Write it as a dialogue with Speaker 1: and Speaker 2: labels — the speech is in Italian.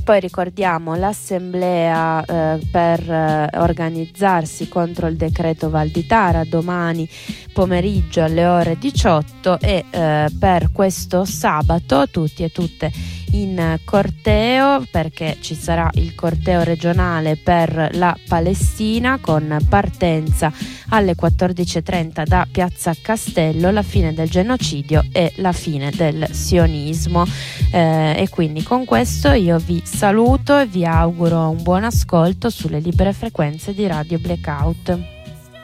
Speaker 1: Poi ricordiamo l'assemblea per organizzarsi contro il decreto Valditara domani pomeriggio alle ore 18 e per questo sabato tutti e tutte in corteo, perché ci sarà il corteo regionale per la Palestina con partenza alle 14:30 da Piazza Castello, la fine del genocidio e la fine del sionismo. E quindi con questo io vi saluto e vi auguro un buon ascolto sulle libere frequenze di Radio Blackout.